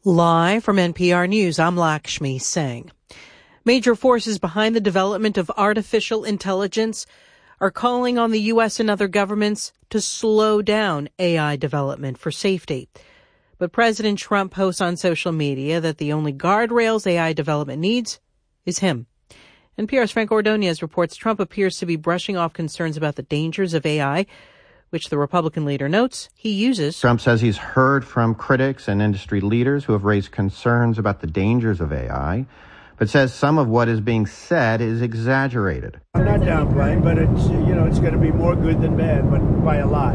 Live from NPR News, I'm Lakshmi Singh. Major forces behind the development of artificial intelligence are calling on the U.S. and other governments to slow down AI development for safety. But President Trump posts on social media that the only guardrails AI development needs is him. NPR's Frank Ordonez reports Trump appears to be brushing off concerns about the dangers of AI, which the Republican leader notes he uses. Trump says he's heard from critics and industry leaders who have raised concerns about the dangers of AI, but says some of what is being said is exaggerated. I'm not downplaying, but it's going to be more good than bad, but by a lot.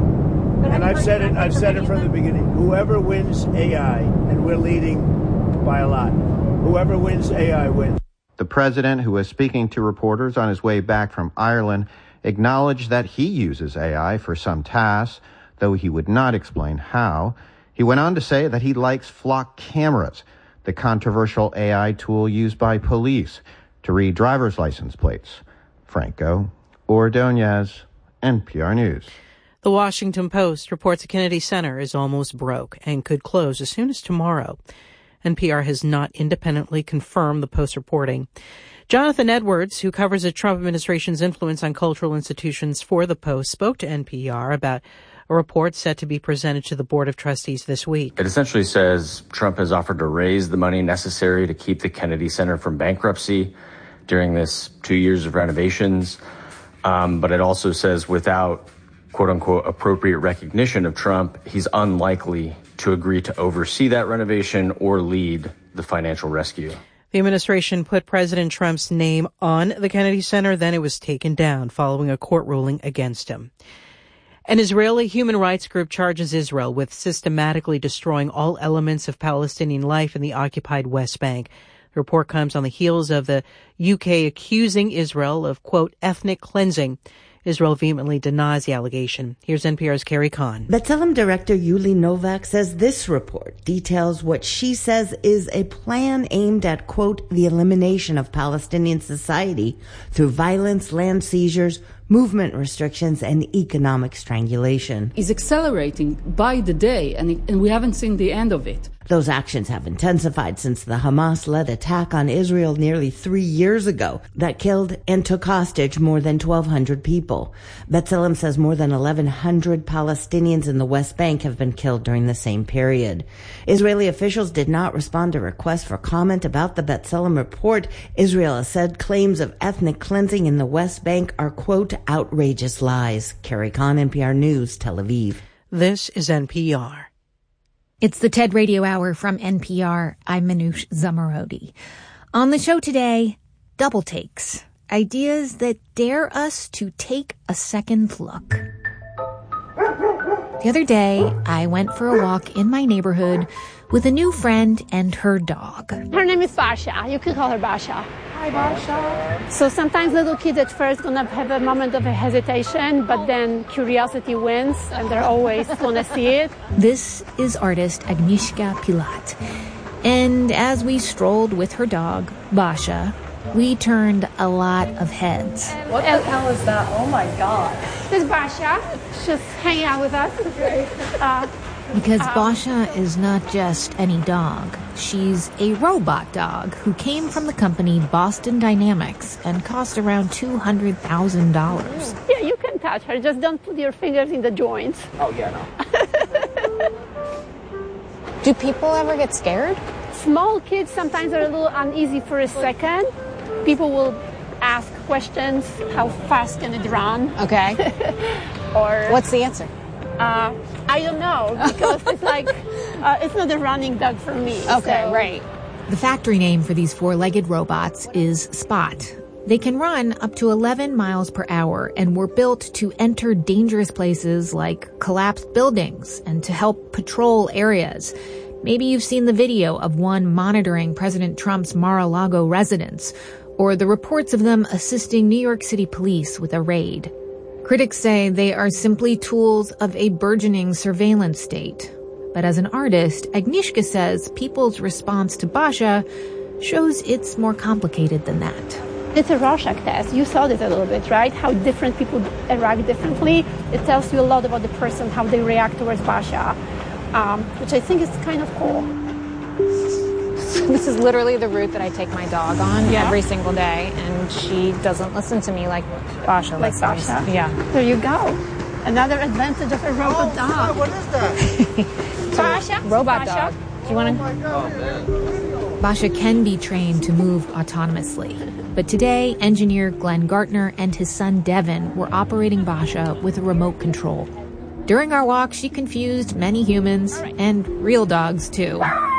And I've said it from the beginning. Whoever wins AI, and we're leading by a lot, whoever wins AI wins. The president, who was speaking to reporters on his way back from Ireland, acknowledged that he uses AI for some tasks, though he would not explain how. He went on to say that he likes flock cameras, the controversial AI tool used by police to read driver's license plates. Franco Ordonez, NPR News. The Washington Post reports a Kennedy Center is almost broke and could close as soon as tomorrow. NPR has not independently confirmed the Post reporting. Jonathan Edwards, who covers the Trump administration's influence on cultural institutions for the Post, spoke to NPR about a report set to be presented to the Board of Trustees this week. It essentially says Trump has offered to raise the money necessary to keep the Kennedy Center from bankruptcy during this 2 years of renovations. But it also says without, quote unquote, appropriate recognition of Trump, he's unlikely to agree to oversee that renovation or lead the financial rescue. The administration put President Trump's name on the Kennedy Center, then it was taken down following a court ruling against him. An Israeli human rights group charges Israel with systematically destroying all elements of Palestinian life in the occupied West Bank. The report comes on the heels of the UK accusing Israel of, quote, ethnic cleansing. Israel vehemently denies the allegation. Here's NPR's Carrie Kahn. B'Tselem director Yuli Novak says this report details what she says is a plan aimed at, quote, the elimination of Palestinian society through violence, land seizures, movement restrictions, and economic strangulation. Is accelerating by the day, and we haven't seen the end of it. Those actions have intensified since the Hamas-led attack on Israel nearly 3 years ago that killed and took hostage more than 1,200 people. B'Tselem says more than 1,100 Palestinians in the West Bank have been killed during the same period. Israeli officials did not respond to requests for comment about the B'Tselem report. Israel has said claims of ethnic cleansing in the West Bank are, quote, outrageous lies. Carrie Kahn, NPR News, Tel Aviv. This is NPR. It's the TED Radio Hour from NPR. I'm Manoush Zomorodi. On the show today, double takes. Ideas that dare us to take a second look. The other day, I went for a walk in my neighborhood with a new friend and her dog. Her name is Basha. You can call her Basha. Hi, Basha. So sometimes little kids at first gonna have a moment of hesitation, but then curiosity wins, and they're always gonna see it. This is artist Agnieszka Pilat. And as we strolled with her dog, Basha, we turned a lot of heads. What the hell is that? Oh my God. This is Basha. She's hanging out with us. Because Basha is not just any dog. She's a robot dog who came from the company Boston Dynamics and cost around $200,000. Yeah, you can touch her. Just don't put your fingers in the joints. Oh, yeah, no. Do people ever get scared? Small kids sometimes are a little uneasy for a second. People will ask questions. How fast can it run? Okay. Or what's the answer? I don't know, because it's like, it's not a running dog for me. Okay, so. Right. The factory name for these four-legged robots is Spot. They can run up to 11 miles per hour and were built to enter dangerous places like collapsed buildings and to help patrol areas. Maybe you've seen the video of one monitoring President Trump's Mar-a-Lago residence, or the reports of them assisting New York City police with a raid. Critics say they are simply tools of a burgeoning surveillance state. But as an artist, Agnieszka says people's response to Basha shows it's more complicated than that. It's a Rorschach test. You saw this a little bit, right? How different people react differently. It tells you a lot about the person, how they react towards Basha, which I think is kind of cool. This is literally the route that I take my dog on every single day, and she doesn't listen to me like Basha listens. Basha? Yeah. There you go. Another advantage of a robot dog. What is that? Basha? Robot Basha? dog. Do you want to? Basha can be trained to move autonomously. But today, engineer Glenn Gartner and his son Devin were operating Basha with a remote control. During our walk, she confused many humans and real dogs, too.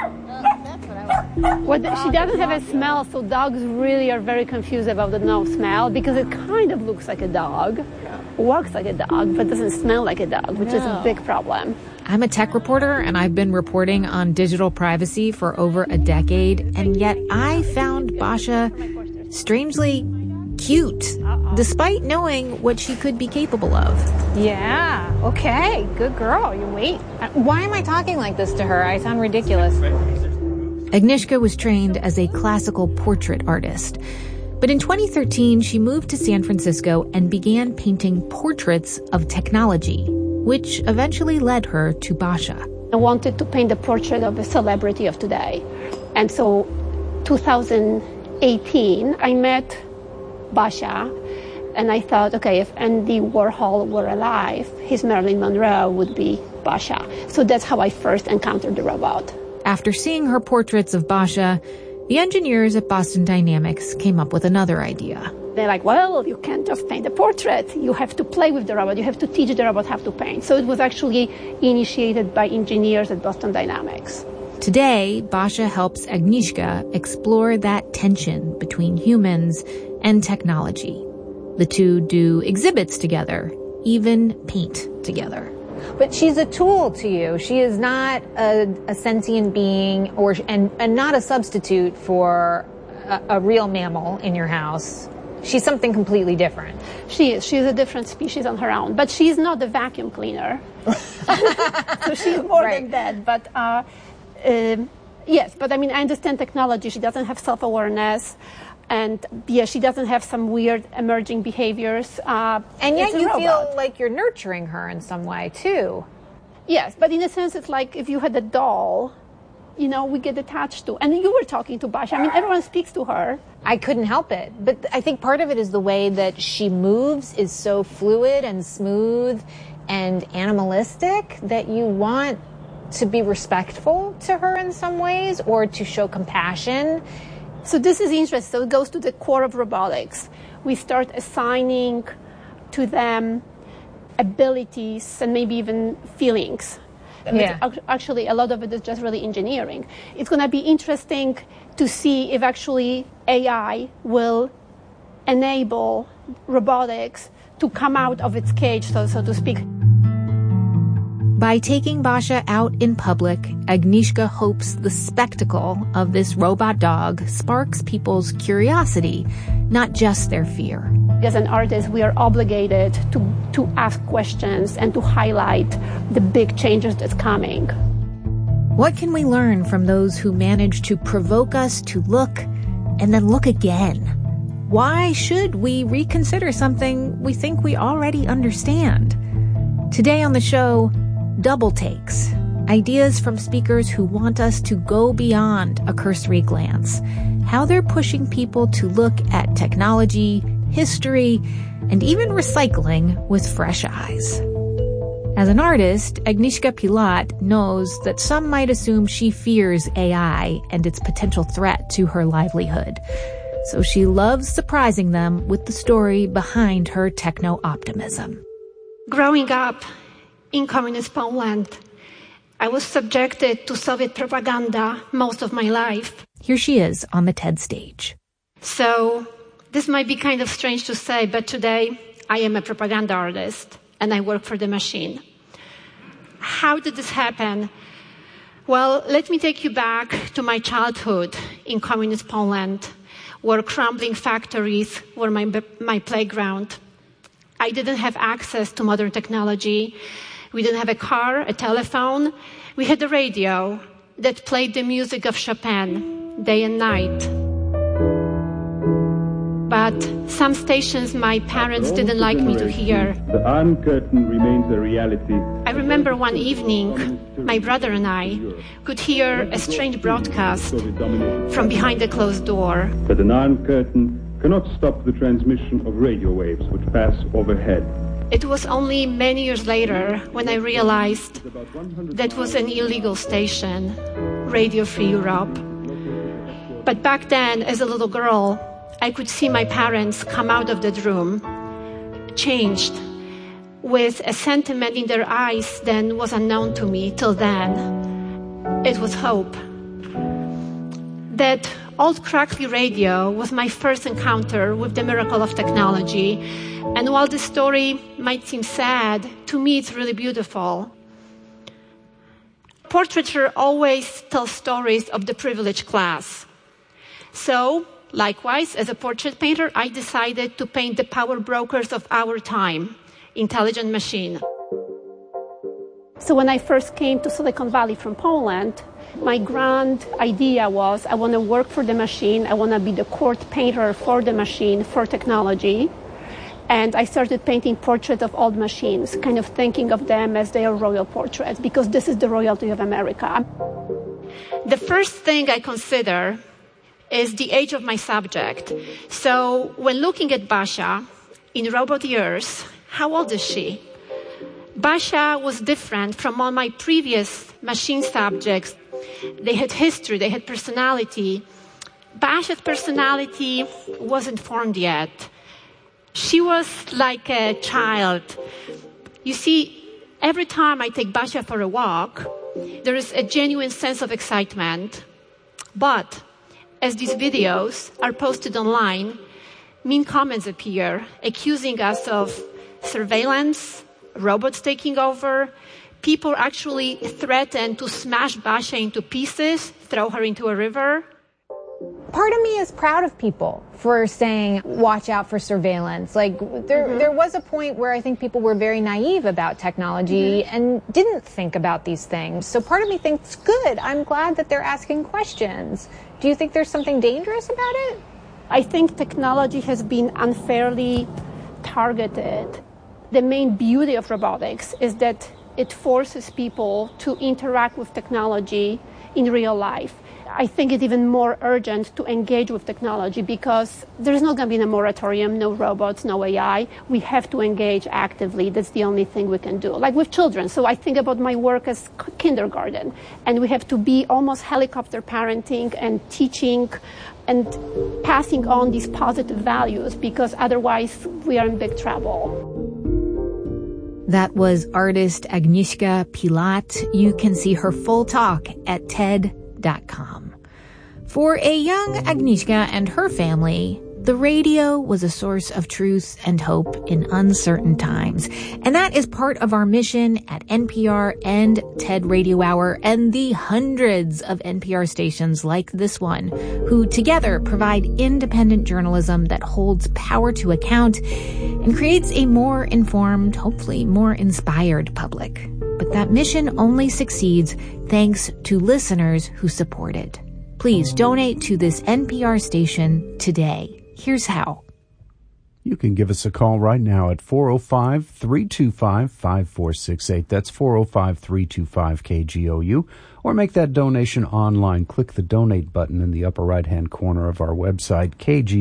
Well, she doesn't have a smell, so dogs really are very confused about the no smell because it kind of looks like a dog, walks like a dog, but doesn't smell like a dog, which is a big problem. I'm a tech reporter, and I've been reporting on digital privacy for over a decade, and yet I found Basha strangely cute, despite knowing what she could be capable of. Yeah. Okay. Good girl. You wait. Why am I talking like this to her? I sound ridiculous. Agnieszka was trained as a classical portrait artist. But in 2013, she moved to San Francisco and began painting portraits of technology, which eventually led her to Basha. I wanted to paint the portrait of a celebrity of today. And so 2018, I met Basha, and I thought, okay, if Andy Warhol were alive, his Marilyn Monroe would be Basha. So that's how I first encountered the robot. After seeing her portraits of Basha, the engineers at Boston Dynamics came up with another idea. They're like, well, you can't just paint the portrait. You have to play with the robot. You have to teach the robot how to paint. So it was actually initiated by engineers at Boston Dynamics. Today, Basha helps Agnieszka explore that tension between humans and technology. The two do exhibits together, even paint together. But she's a tool to you. She is not a sentient being and not a substitute for a real mammal in your house. She's something completely different. She is. She's a different species on her own. But she's not the vacuum cleaner. So she's more than that. But yes, but I mean, I understand technology. She doesn't have self-awareness. And yeah, she doesn't have some weird emerging behaviors. And yet you feel like you're nurturing her in some way, too. Yes, but in a sense, it's like if you had a doll, you know, we get attached to. And you were talking to Basha. I mean, everyone speaks to her. I couldn't help it. But I think part of it is the way that she moves is so fluid and smooth and animalistic that you want to be respectful to her in some ways or to show compassion. So this is interesting. So it goes to the core of robotics. We start assigning to them abilities and maybe even feelings. Yeah. Actually, a lot of it is just really engineering. It's going to be interesting to see if actually AI will enable robotics to come out of its cage, so to speak. By taking Basha out in public, Agnieszka hopes the spectacle of this robot dog sparks people's curiosity, not just their fear. As an artist, we are obligated to ask questions and to highlight the big changes that's coming. What can we learn from those who manage to provoke us to look and then look again? Why should we reconsider something we think we already understand? Today on the show, Double Takes, ideas from speakers who want us to go beyond a cursory glance, how they're pushing people to look at technology, history, and even recycling with fresh eyes. As an artist, Agnieszka Pilat knows that some might assume she fears AI and its potential threat to her livelihood. So she loves surprising them with the story behind her techno-optimism. Growing up in communist Poland, I was subjected to Soviet propaganda most of my life. Here she is on the TED stage. So this might be kind of strange to say, but today I am a propaganda artist and I work for the machine. How did this happen? Well, let me take you back to my childhood in communist Poland, where crumbling factories were my playground. I didn't have access to modern technology. We didn't have a car, a telephone. We had a radio that played the music of Chopin day and night. but some stations my parents didn't like me to hear. The Iron Curtain remains a reality. I remember one evening, my brother and I could hear a strange broadcast from behind a closed door. But an Iron Curtain cannot stop the transmission of radio waves which pass overhead. It was only many years later when I realized that was an illegal station, Radio Free Europe. But back then, as a little girl, I could see my parents come out of that room, changed, with a sentiment in their eyes that was unknown to me till then. It was hope. That old crackly radio was my first encounter with the miracle of technology. And while this story might seem sad, to me it's really beautiful. Portraiture always tells stories of the privileged class. So, likewise, as a portrait painter, I decided to paint the power brokers of our time, intelligent machine. So when I first came to Silicon Valley from Poland, my grand idea was I want to work for the machine, I want to be the court painter for the machine, for technology. And I started painting portraits of old machines, kind of thinking of them as their royal portraits, because this is the royalty of America. The first thing I consider is the age of my subject. So when looking at Basia in robot years, how old is she? Basia was different from all my previous machine subjects. They had history, they had personality. Basia's personality wasn't formed yet. She was like a child. You see, every time I take Basia for a walk, there is a genuine sense of excitement. But as these videos are posted online, mean comments appear, accusing us of surveillance, robots taking over. People actually threaten to smash Basia into pieces, throw her into a river. Part of me is proud of people for saying, watch out for surveillance. Like, there was a point where I think people were very naive about technology and didn't think about these things. So part of me thinks, good, I'm glad that they're asking questions. Do you think there's something dangerous about it? I think technology has been unfairly targeted. The main beauty of robotics is that it forces people to interact with technology in real life. I think it's even more urgent to engage with technology because there's not going to be a moratorium, no robots, no AI. We have to engage actively. That's the only thing we can do. Like with children. So I think about my work as kindergarten, and we have to be almost helicopter parenting and teaching and passing on these positive values because otherwise we are in big trouble. That was artist Agnieszka Pilat. You can see her full talk at TED.com. For a young Agnieszka and her family, the radio was a source of truth and hope in uncertain times. And that is part of our mission at NPR and TED Radio Hour and the hundreds of NPR stations like this one, who together provide independent journalism that holds power to account and creates a more informed, hopefully more inspired public. But that mission only succeeds thanks to listeners who support it. Please donate to this NPR station today. Here's how. You can give us a call right now at 405-325-5468. That's 405-325-KGOU. Or make that donation online. Click the donate button in the upper right-hand corner of our website,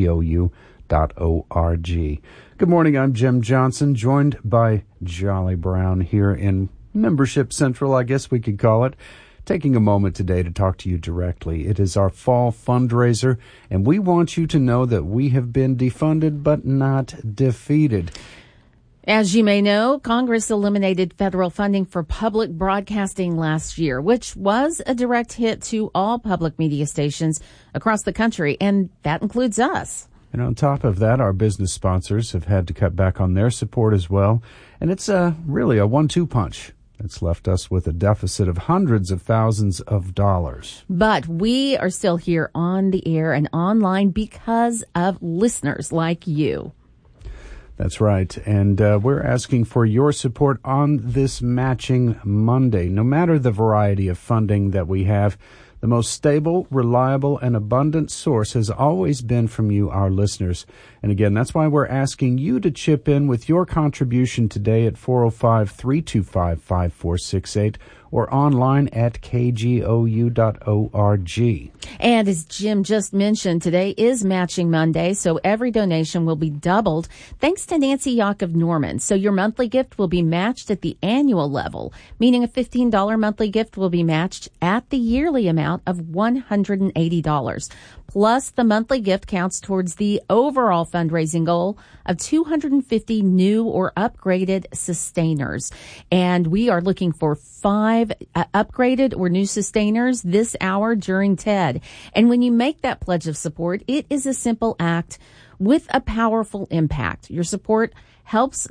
kgou.org. Good morning, I'm Jim Johnson, joined by Jolly Brown here in Membership Central, I guess we could call it. Taking a moment today to talk to you directly. It is our fall fundraiser, and we want you to know that we have been defunded but not defeated. As you may know, Congress eliminated federal funding for public broadcasting last year, which was a direct hit to all public media stations across the country, and that includes us. And on top of that, our business sponsors have had to cut back on their support as well, and it's really a 1-2 punch. It's left us with a deficit of hundreds of thousands of dollars. But we are still here on the air and online because of listeners like you. That's right. And we're asking for your support on this Matching Monday. No matter the variety of funding that we have, the most stable, reliable, and abundant source has always been from you, our listeners. And again, that's why we're asking you to chip in with your contribution today at 405-325-5468 or online at kgou.org. And as Jim just mentioned, today is Matching Monday, so every donation will be doubled thanks to Nancy Yock of Norman. So your monthly gift will be matched at the annual level, meaning a $15 monthly gift will be matched at the yearly amount of $180. Plus, the monthly gift counts towards the overall fundraising goal of 250 new or upgraded sustainers. And we are looking for 5 upgraded or new sustainers this hour during TED. And when you make that pledge of support, it is a simple act with a powerful impact. Your support helps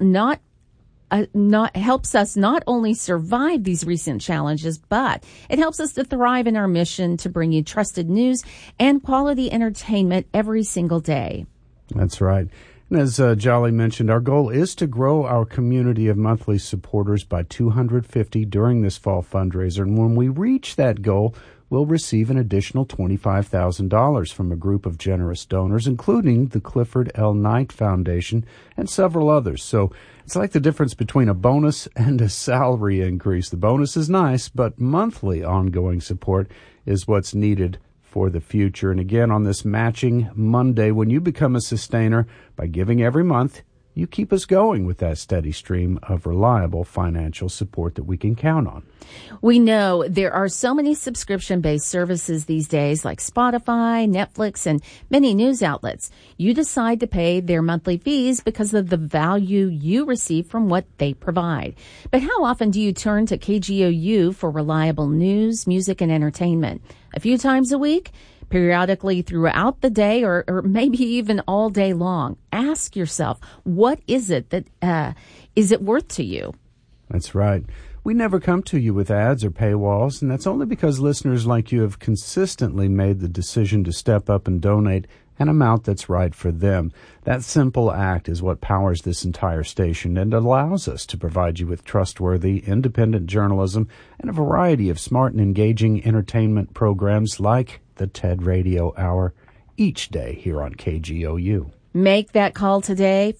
us not only survive these recent challenges, but it helps us to thrive in our mission to bring you trusted news and quality entertainment every single day. That's right. And as Jolly mentioned, our goal is to grow our community of monthly supporters by 250 during this fall fundraiser. And when we reach that goal, we'll receive an additional $25,000 from a group of generous donors, including the Clifford L. Knight Foundation and several others. So it's like the difference between a bonus and a salary increase. The bonus is nice, but monthly ongoing support is what's needed for the future. And again, on this Matching Monday, when you become a sustainer by giving every month, you keep us going with that steady stream of reliable financial support that we can count on. We know there are so many subscription-based services these days like Spotify, Netflix, and many news outlets. You decide to pay their monthly fees because of the value you receive from what they provide. But how often do you turn to KGOU for reliable news, music, and entertainment? A few times a week? Periodically throughout the day, or maybe even all day long? Ask yourself, what is it that is it worth to you? That's right. We never come to you with ads or paywalls, and that's only because listeners like you have consistently made the decision to step up and donate an amount that's right for them. That simple act is what powers this entire station and allows us to provide you with trustworthy, independent journalism and a variety of smart and engaging entertainment programs like the TED Radio Hour each day here on KGOU. Make that call today,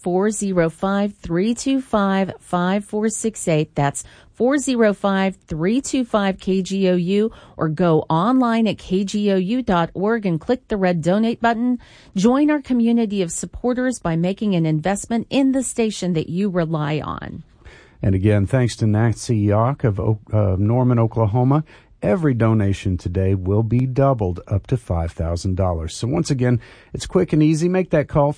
405-325-5468. That's 405-325-KGOU, or go online at kgou.org and click the red donate button. Join our community of supporters by making an investment in the station that you rely on. And again, thanks to Nancy Yock of Norman, Oklahoma. Every donation today will be doubled up to $5,000. So once again, it's quick and easy. Make that call,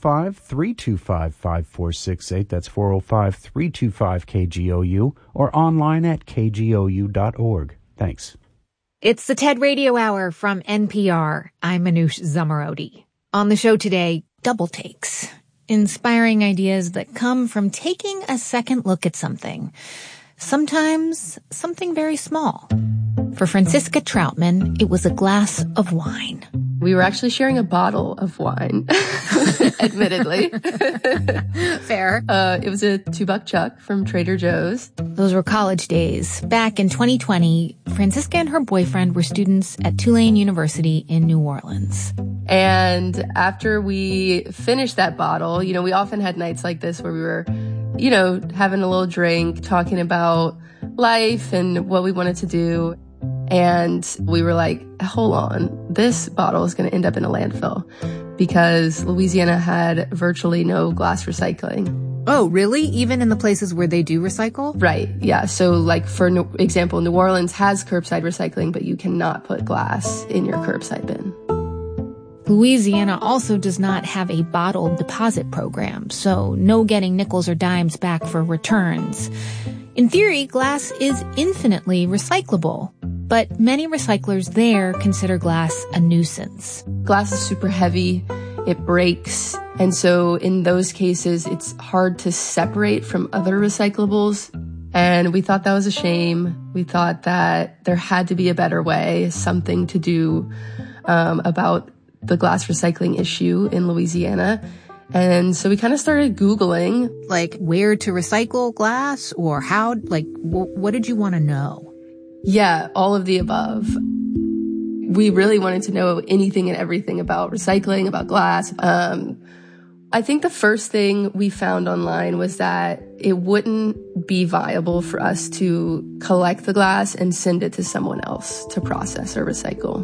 405-325-5468. That's 405-325-KGOU, or online at kgou.org. Thanks. It's the TED Radio Hour from NPR. I'm Manoush Zomorodi. On the show today, double takes. Inspiring ideas that come from taking a second look at something. Sometimes something very small. For Francisca Troutman, it was a glass of wine. We were actually sharing a bottle of wine, admittedly. Fair. It was a $2 chuck from Trader Joe's. Those were college days. Back in 2020, Francisca and her boyfriend were students at Tulane University in New Orleans. And after we finished that bottle, you know, we often had nights like this where we were, you know, having a little drink, talking about life and what we wanted to do. And we were like, hold on, this bottle is going to end up in a landfill because Louisiana had virtually no glass recycling. Oh, really? Even in the places where they do recycle? Right, yeah. So like, for example, New Orleans has curbside recycling, but you cannot put glass in your curbside bin. Louisiana also does not have a bottle deposit program, so no getting nickels or dimes back for returns. In theory, glass is infinitely recyclable, but many recyclers there consider glass a nuisance. Glass is super heavy, it breaks, and so in those cases, it's hard to separate from other recyclables. And we thought that was a shame. We thought that there had to be a better way, something to do about the glass recycling issue in Louisiana. And so we kind of started Googling. Like where to recycle glass or how, like, what did you want to know? Yeah, all of the above. We really wanted to know anything and everything about recycling, about glass. I think the first thing we found online was that it wouldn't be viable for us to collect the glass and send it to someone else to process or recycle.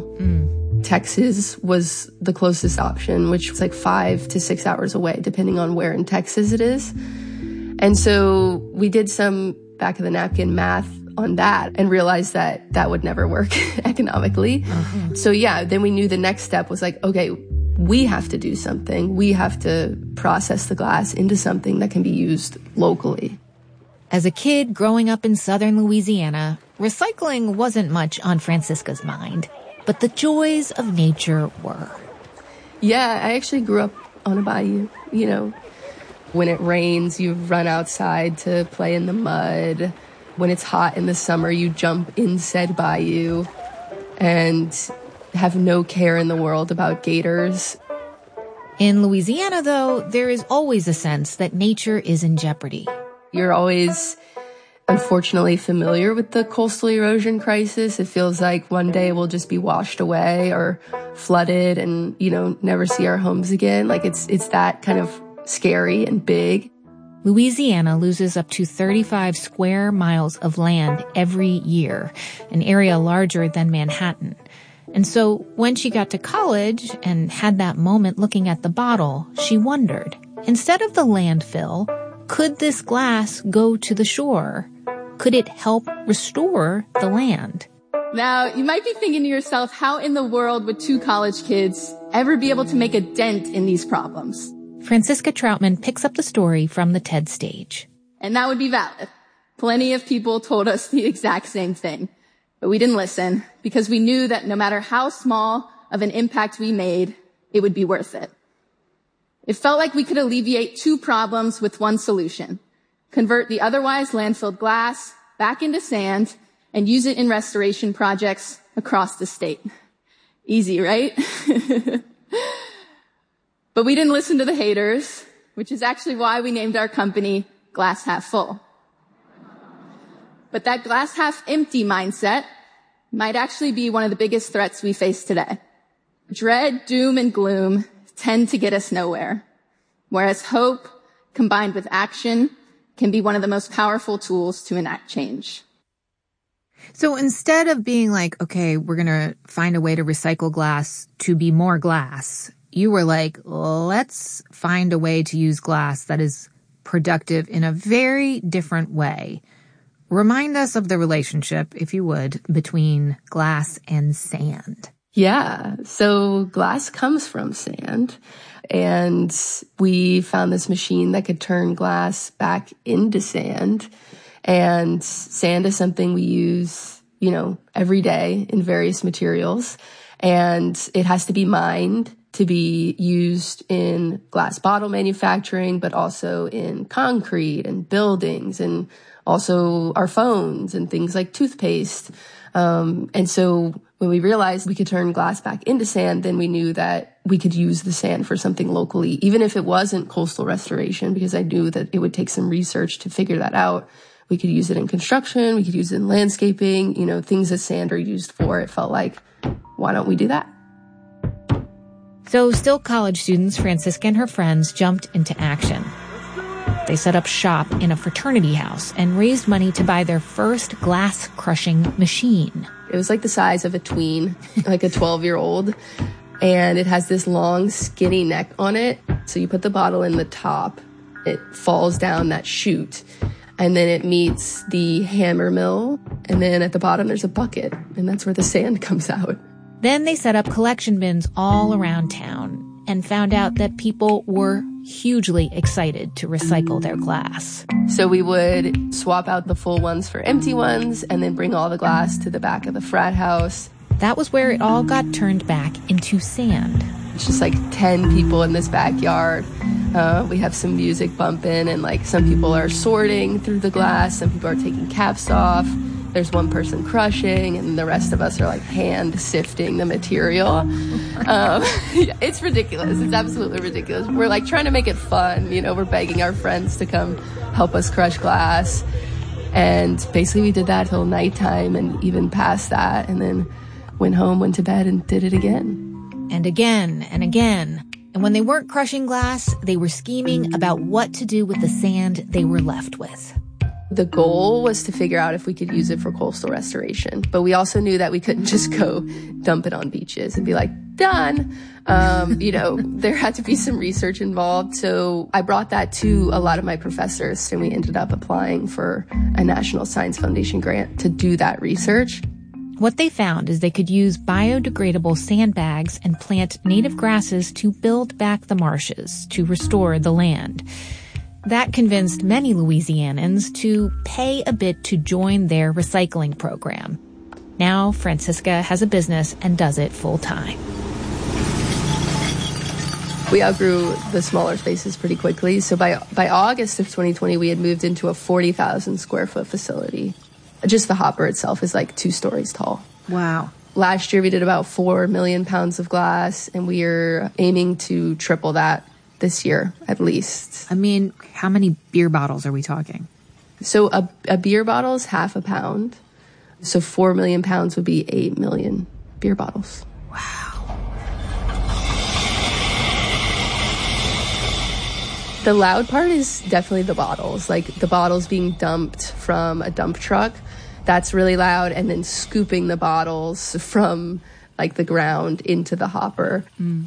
Texas was the closest option, which was like 5 to 6 hours away, depending on where in Texas it is. And so we did some back of the napkin math on that and realized that that would never work economically. So yeah, then we knew the next step was like, okay, we have to do something. We have to process the glass into something that can be used locally. As a kid growing up in southern Louisiana, recycling wasn't much on Francisca's mind, but the joys of nature were. Yeah, I actually grew up on a bayou. You know, when it rains, you run outside to play in the mud. When it's hot in the summer, you jump in said bayou and have no care in the world about gators. In Louisiana, though, there is always a sense that nature is in jeopardy. You're always, unfortunately, familiar with the coastal erosion crisis. It feels like one day we'll just be washed away or flooded and, you know, never see our homes again. Like it's that kind of scary and big. Louisiana loses up to 35 square miles of land every year, an area larger than Manhattan. And so when she got to college and had that moment looking at the bottle, she wondered, instead of the landfill, could this glass go to the shore? Could it help restore the land? Now, you might be thinking to yourself, how in the world would 2 college kids ever be able to make a dent in these problems? Francisca Troutman picks up the story from the TED stage. And that would be valid. Plenty of people told us the exact same thing. But we didn't listen because we knew that no matter how small of an impact we made, it would be worth it. It felt like we could alleviate 2 problems with one solution. Convert the otherwise landfilled glass back into sand and use it in restoration projects across the state. Easy, right? But we didn't listen to the haters, which is actually why we named our company Glass Half Full. But that glass half empty mindset might actually be one of the biggest threats we face today. Dread, doom, and gloom tend to get us nowhere, whereas hope combined with action can be one of the most powerful tools to enact change. So instead of being like, okay, we're going to find a way to recycle glass to be more glass, you were like, let's find a way to use glass that is productive in a very different way. Remind us of the relationship, if you would, between glass and sand. Yeah, so glass comes from sand, and we found this machine that could turn glass back into sand. And sand is something we use, you know, every day in various materials, and it has to be mined to be used in glass bottle manufacturing, but also in concrete and buildings and also our phones and things like toothpaste. And so when we realized we could turn glass back into sand, then we knew that we could use the sand for something locally, even if it wasn't coastal restoration, because I knew that it would take some research to figure that out. We could use it in construction. We could use it in landscaping, you know, things that sand are used for. It felt like, why don't we do that? So still college students, Francisca and her friends jumped into action. They set up shop in a fraternity house and raised money to buy their first glass crushing machine. It was like the size of a tween, like a 12-year-old. And it has this long, skinny neck on it. So you put the bottle in the top, it falls down that chute, and then it meets the hammer mill. And then at the bottom, there's a bucket, and that's where the sand comes out. Then they set up collection bins all around town and found out that people were hugely excited to recycle their glass. So we would swap out the full ones for empty ones and then bring all the glass to the back of the frat house. That was where it all got turned back into sand. It's just like 10 people in this backyard. We have some music bumping, and like some people are sorting through the glass, some people are taking caps off, there's one person crushing and the rest of us are like hand sifting the material. It's ridiculous. It's absolutely ridiculous. We're like trying to make it fun. You know, we're begging our friends to come help us crush glass. And basically we did that till nighttime and even past that, and then went home, went to bed, and did it again. And again and again. And when they weren't crushing glass, they were scheming about what to do with the sand they were left with. The goal was to figure out if we could use it for coastal restoration. But we also knew that we couldn't just go dump it on beaches and be like, done. You know, there had to be some research involved. So I brought that to a lot of my professors, and we ended up applying for a National Science Foundation grant to do that research. What they found is they could use biodegradable sandbags and plant native grasses to build back the marshes, to restore the land. That convinced many Louisianans to pay a bit to join their recycling program. Now, Francisca has a business and does it full time. We outgrew the smaller spaces pretty quickly. So by August of 2020, we had moved into a 40,000 square foot facility. Just the hopper itself is like 2 stories tall. Wow. Last year, we did about 4 million pounds of glass, and we are aiming to triple that this year, at least. I mean, how many beer bottles are we talking? So a beer bottle is half a pound. So 4 million pounds would be 8 million beer bottles. Wow. The loud part is definitely the bottles, like the bottles being dumped from a dump truck. That's really loud. And then scooping the bottles from like the ground into the hopper.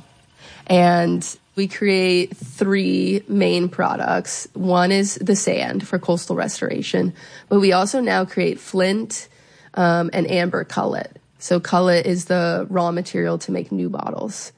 And we create 3 main products. One is the sand for coastal restoration, but we also now create flint and amber cullet. So cullet is the raw material to make new bottles.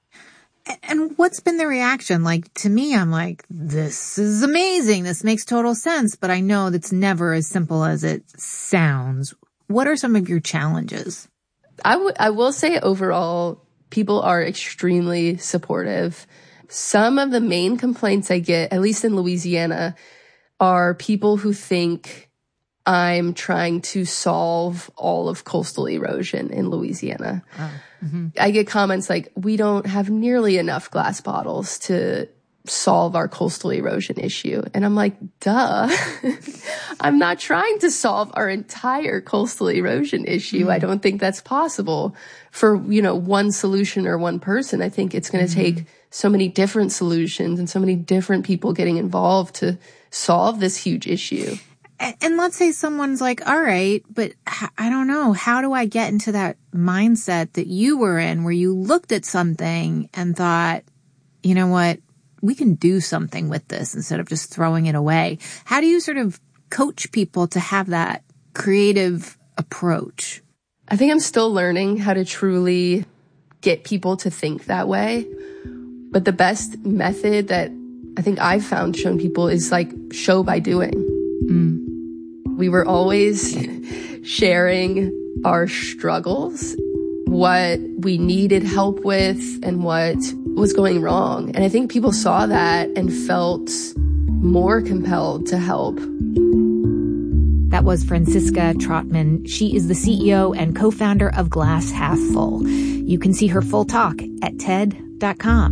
And what's been the reaction? Like, to me, I'm like, this is amazing. This makes total sense. But I know that's never as simple as it sounds. What are some of your challenges? I will say overall, people are extremely supportive. Some of the main complaints I get, at least in Louisiana, are people who think I'm trying to solve all of coastal erosion in Louisiana. I get comments like, we don't have nearly enough glass bottles to solve our coastal erosion issue. And I'm like, duh. I'm not trying to solve our entire coastal erosion issue. I don't think that's possible for, you know, one solution or one person. I think it's going to take so many different solutions and so many different people getting involved to solve this huge issue. And let's say someone's like, all right, but I don't know. How do I get into that mindset that you were in where you looked at something and thought, you know what, we can do something with this instead of just throwing it away? How do you sort of coach people to have that creative approach? I think I'm still learning how to truly get people to think that way. But the best method that I think I've found shown people is like show by doing. We were always sharing our struggles, what we needed help with, and what was going wrong. And I think people saw that and felt more compelled to help. That was Francisca Trotman. She is the CEO and co-founder of Glass Half Full. You can see her full talk at TED.com.